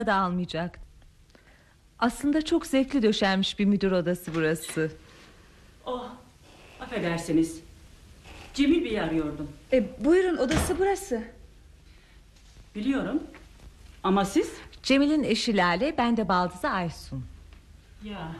da almayacak. Aslında çok zevkli döşenmiş bir müdür odası burası. Oh, affedersiniz. Cemil Bey'i arıyordum. Buyurun, odası burası. Biliyorum. Ama siz? Cemil'in eşi Lale, ben de baldızı Aysun. Ya.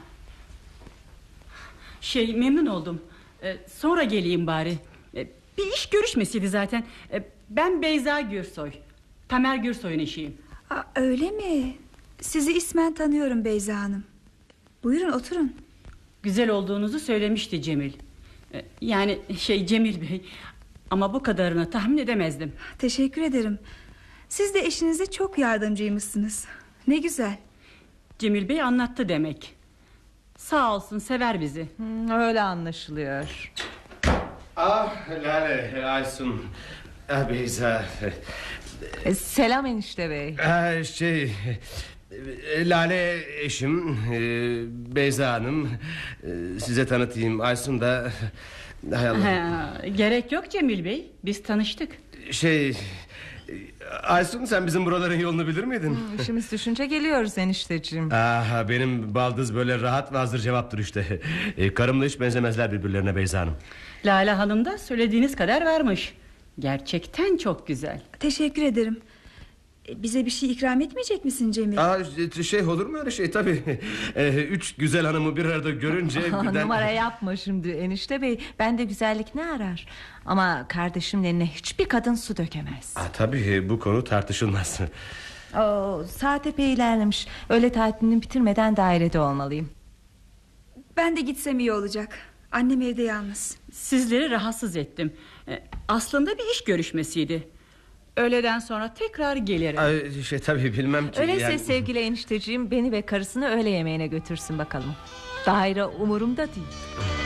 Memnun oldum. Sonra geleyim bari. Bir iş görüşmesiydi zaten. Ben Beyza Gürsoy. Tamer Gürsoy'un eşiyim. Öyle mi? Sizi ismen tanıyorum Beyza Hanım. Buyurun, oturun. Güzel olduğunuzu söylemişti Cemil. Yani Cemil Bey. Ama bu kadarını tahmin edemezdim. Teşekkür ederim. Siz de eşinize çok yardımcıymışsınız. Ne güzel. Cemil Bey anlattı demek. Sağ olsun, sever bizi. Öyle anlaşılıyor. Lale, Aysun, Beyza. Selam enişte bey. Lale eşim, Beyza Hanım. Size tanıtayım. Aysun da... Hay Allah. Gerek yok Cemil Bey, biz tanıştık. Aysun, sen bizim buraların yolunu bilir miydin? İşimiz düşünce geliyoruz enişteciğim. Benim baldız böyle rahat ve hazır cevaptır işte. Karımla hiç benzemezler birbirlerine Beyza Hanım. Lale Hanım da söylediğiniz kadar varmış. Gerçekten çok güzel. Teşekkür ederim. Bize bir şey ikram etmeyecek misin Cemil? Olur mu öyle şey tabii. 3 güzel hanımı bir arada görünce birden... Numara yapma şimdi enişte bey. Bende güzellik ne arar? Ama kardeşimin eline hiçbir kadın su dökemez. Tabii bu konu tartışılmaz. Saat epey ilerlemiş. Öğle tatilini bitirmeden dairede olmalıyım. Ben de gitsem iyi olacak. Annem evde yalnız. Sizleri rahatsız ettim. Aslında bir iş görüşmesiydi. Öğleden sonra tekrar gelirim. Tabii bilmem ki. Öyleyse sevgili enişteciğim beni ve karısını öğle yemeğine götürsün bakalım. Daire umurumda değil.